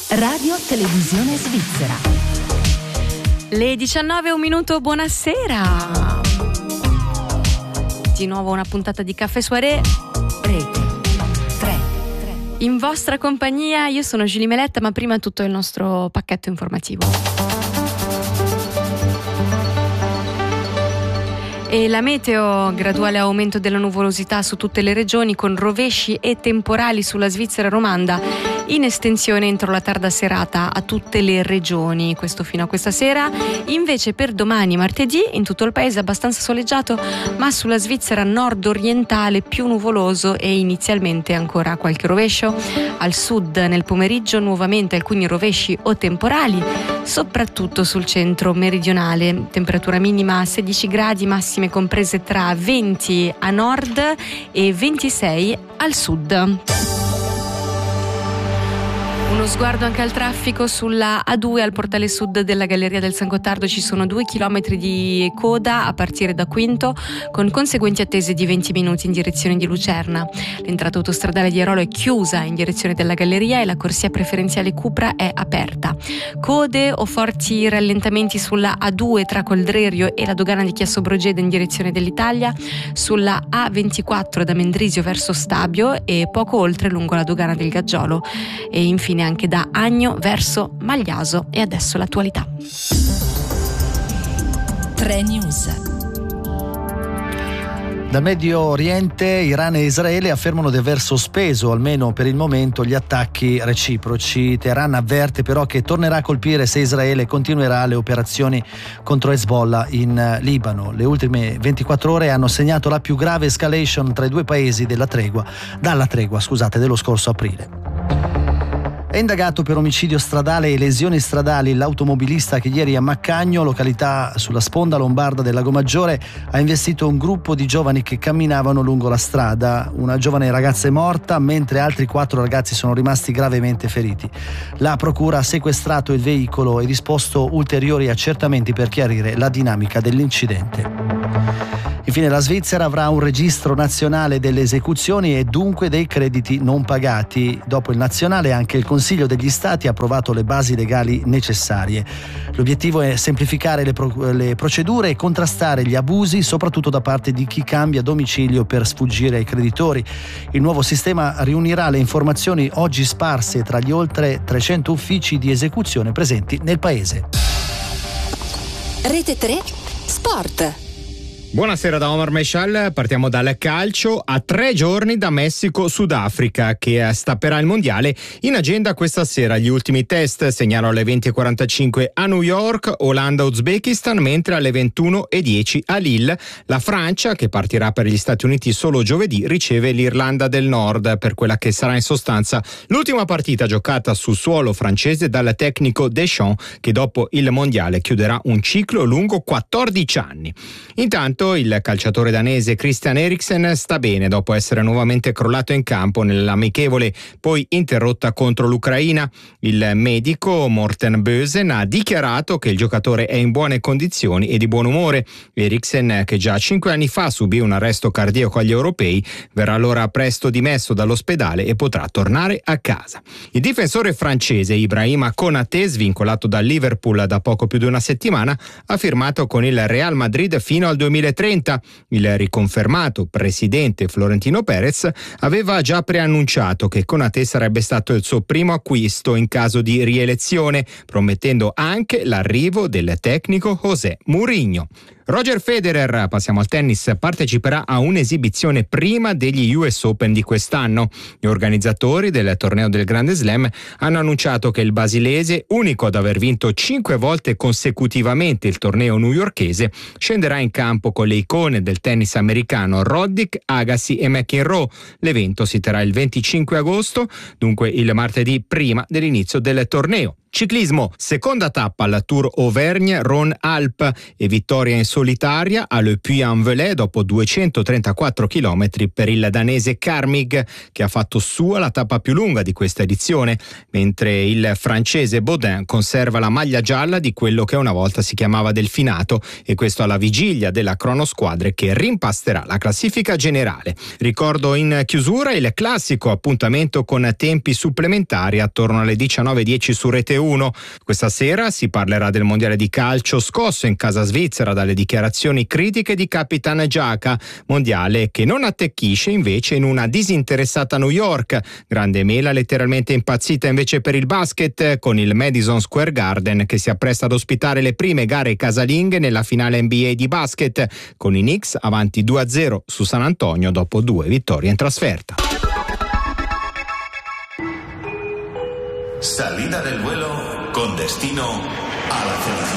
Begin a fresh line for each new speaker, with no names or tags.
Radio Televisione Svizzera.
Le 19:01, buonasera. Di nuovo una puntata di Caffè Soirée.
Rete 3.
In vostra compagnia, io sono Julie Meletta, ma prima tutto il nostro pacchetto informativo. E la meteo, graduale aumento della nuvolosità su tutte le regioni con rovesci e temporali sulla Svizzera romanda in estensione entro la tarda serata a tutte le regioni, questo fino a questa sera. Invece per domani martedì in tutto il paese abbastanza soleggiato, ma sulla Svizzera nord-orientale più nuvoloso e inizialmente ancora qualche rovescio. Al sud nel pomeriggio nuovamente alcuni rovesci o temporali, soprattutto sul centro meridionale. Temperatura minima 16 gradi, massima comprese tra 20 a nord e 26 al sud. Uno sguardo anche al traffico sulla A2 al portale sud della Galleria del San Gottardo. Ci sono 2 chilometri di coda a partire da Quinto, con conseguenti attese di 20 minuti in direzione di Lucerna. L'entrata autostradale di Arolo è chiusa in direzione della Galleria e la corsia preferenziale Cupra è aperta. Code o forti rallentamenti sulla A2 tra Coldrerio e la dogana di Chiasso-Brogede in direzione dell'Italia, sulla A24 da Mendrisio verso Stabio e poco oltre lungo la dogana del Gaggiolo, e infine anche da Agno verso Magliaso. E adesso l'attualità.
3 News.
Dal Medio Oriente, Iran e Israele affermano di aver sospeso, almeno per il momento, gli attacchi reciproci. Teheran avverte però che tornerà a colpire se Israele continuerà le operazioni contro Hezbollah in Libano. Le ultime 24 ore hanno segnato la più grave escalation tra i due paesi dalla tregua dello scorso aprile. È indagato per omicidio stradale e lesioni stradali l'automobilista che ieri a Maccagno, località sulla sponda lombarda del Lago Maggiore, ha investito un gruppo di giovani che camminavano lungo la strada. Una giovane ragazza è morta, mentre altri 4 ragazzi sono rimasti gravemente feriti. La procura ha sequestrato il veicolo e disposto ulteriori accertamenti per chiarire la dinamica dell'incidente. Infine la Svizzera avrà un registro nazionale delle esecuzioni e dunque dei crediti non pagati. Dopo il nazionale anche il Consiglio degli Stati ha approvato le basi legali necessarie. L'obiettivo è semplificare le procedure e contrastare gli abusi, soprattutto da parte di chi cambia domicilio per sfuggire ai creditori. Il nuovo sistema riunirà le informazioni oggi sparse tra gli oltre 300 uffici di esecuzione presenti nel paese.
Rete 3 Sport.
Buonasera da Omar Meshal, partiamo dal calcio. A 3 giorni da Messico-Sudafrica che stapperà il mondiale. In agenda questa sera gli ultimi test, segnalo alle 20:45 a New York, Olanda-Uzbekistan, mentre alle 21:10 a Lille la Francia, che partirà per gli Stati Uniti solo giovedì, riceve l'Irlanda del Nord per quella che sarà in sostanza l'ultima partita giocata sul suolo francese dal tecnico Deschamps, che dopo il mondiale chiuderà un ciclo lungo 14 anni. Intanto il calciatore danese Christian Eriksen sta bene dopo essere nuovamente crollato in campo nell'amichevole poi interrotta contro l'Ucraina. Il medico Morten Bösen ha dichiarato che il giocatore è in buone condizioni e di buon umore. Eriksen, che già 5 anni fa subì un arresto cardiaco agli europei, verrà allora presto dimesso dall'ospedale e potrà tornare a casa. Il difensore francese Ibrahima Konaté, svincolato dal Liverpool da poco più di una settimana, ha firmato con il Real Madrid fino al 2030. Il riconfermato presidente Florentino Perez aveva già preannunciato che Konaté sarebbe stato il suo primo acquisto in caso di rielezione, promettendo anche l'arrivo del tecnico José Mourinho. Roger Federer, passiamo al tennis, parteciperà a un'esibizione prima degli US Open di quest'anno. Gli organizzatori del torneo del Grande Slam hanno annunciato che il basilese, unico ad aver vinto 5 volte consecutivamente il torneo newyorkese, scenderà in campo con le icone del tennis americano Roddick, Agassi e McEnroe. L'evento si terrà il 25 agosto, dunque il martedì prima dell'inizio del torneo. Ciclismo, seconda tappa al Tour Auvergne-Rhône-Alpes e vittoria in solitaria a Le Puy-en-Velay dopo 234 km per il danese Karmig, che ha fatto sua la tappa più lunga di questa edizione, mentre il francese Baudin conserva la maglia gialla di quello che una volta si chiamava Delfinato, e questo alla vigilia della cronosquadre che rimpasterà la classifica generale. Ricordo in chiusura il classico appuntamento con tempi supplementari attorno alle 19:10 su Rete 1. Questa sera si parlerà del mondiale di calcio scosso in casa svizzera dalle dichiarazioni critiche di Capitan Xhaka, mondiale che non attecchisce invece in una disinteressata New York. Grande mela letteralmente impazzita invece per il basket, con il Madison Square Garden che si appresta ad ospitare le prime gare casalinghe nella finale NBA di basket, con i Knicks avanti 2-0 su San Antonio dopo 2 vittorie in trasferta.
Salida del vuelo con destino a la felicidad.